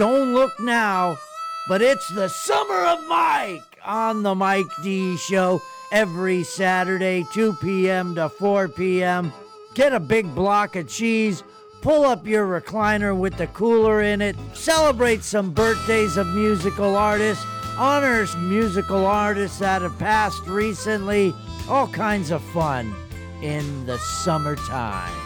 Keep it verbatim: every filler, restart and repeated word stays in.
Don't look now, but it's the Summer of Mike on the Mike D Show every Saturday, two p.m. to four p.m. Get a big block of cheese, pull up your recliner with the cooler in it, celebrate some birthdays of musical artists, honors musical artists that have passed recently, all kinds of fun in the summertime.